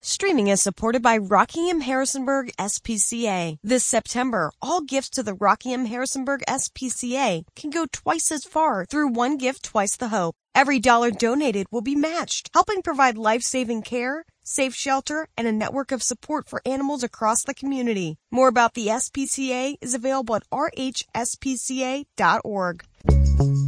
Streaming is supported by Rockingham Harrisonburg SPCA. This September, all gifts to the Rockingham Harrisonburg SPCA can go twice as far through One Gift, Twice the Hope. Every dollar donated will be matched, helping provide life-saving care, safe shelter, and a network of support for animals across the community. More about the SPCA is available at rhspca.org.